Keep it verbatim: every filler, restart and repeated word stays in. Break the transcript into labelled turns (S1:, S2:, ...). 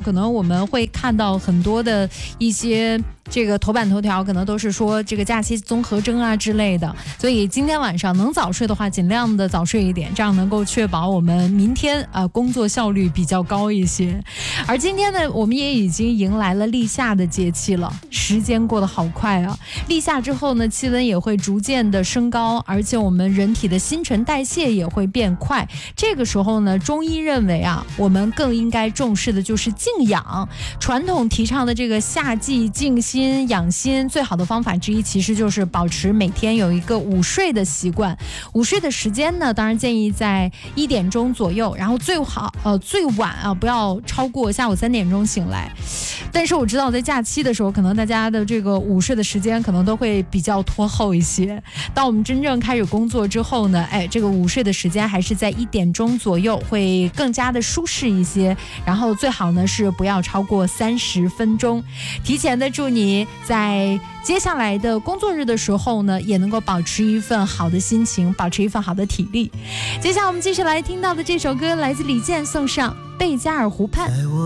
S1: 可能我们会看到很多的一些这个头版头条，可能都是说这个假期综合征啊之类的，所以今天晚上能早睡的话，尽量的早睡一点，这样能够确保我们明天啊、呃、工作效率比较高一些。而今天呢，我们也已经迎来了立夏的节气了，时间过得好快啊！立夏之后呢，气温也会逐渐的升高，而且我们人体的新陈代谢也会变快。这个时候呢，中医认为啊，我们更应该重视的就是静养。传统提倡的这个夏季静心养心，最好的方法之一其实就是保持每天有一个午睡的习惯。午睡的时间呢，当然建议在一点钟左右，然后最好呃最晚啊不要超过下午三点钟醒来。但是我知道在假期的时候，可能大家的这个午睡的时间可能都会比较拖后一些。当我们真正开始工作之后呢，哎，这个午睡的时间还是在一点钟左右，会更加的舒适一些。然后最好呢是不要超过三十分钟。提前的祝你在接下来的工作日的时候呢，也能够保持一份好的心情，保持一份好的体力。接下来我们继续来听到的这首歌来自李健，送上贝加尔湖畔。